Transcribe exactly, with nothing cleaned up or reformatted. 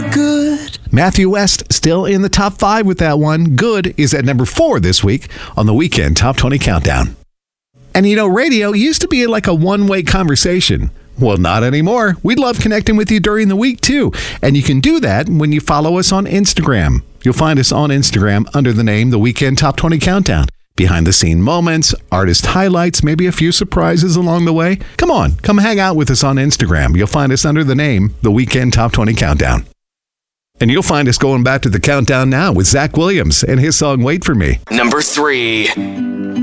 good. Matthew West still in the top five with that one. Good is at number four this week on the Weekend Top twenty Countdown. And you know, radio used to be like a one-way conversation. Well, not anymore. We'd love connecting with you during the week, too. And you can do that when you follow us on Instagram. You'll find us on Instagram under the name The Weekend Top twenty Countdown. Behind-the-scene moments, artist highlights, maybe a few surprises along the way. Come on, come hang out with us on Instagram. You'll find us under the name The Weekend Top twenty Countdown. And you'll find us going back to the countdown now with Zach Williams and his song Wait For Me. Number three.